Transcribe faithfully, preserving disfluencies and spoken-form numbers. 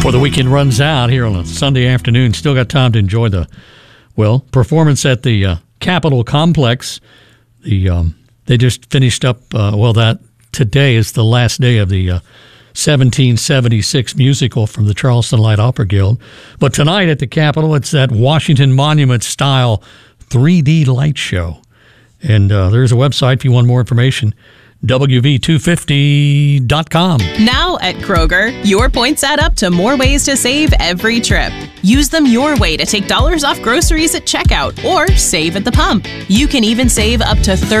Before the weekend runs out here on a Sunday afternoon, still got time to enjoy the, well, performance at the uh, Capitol Complex. The um, They just finished up, uh, well, that today is the last day of the uh, seventeen seventy-six musical from the Charleston Light Opera Guild. But tonight at the Capitol, it's that Washington Monument-style three D light show. And uh, there's a website if you want more information, W V two fifty dot com. Now at Kroger, your points add up to more ways to save every trip. Use them your way to take dollars off groceries at checkout or save at the pump. You can even save up to thirty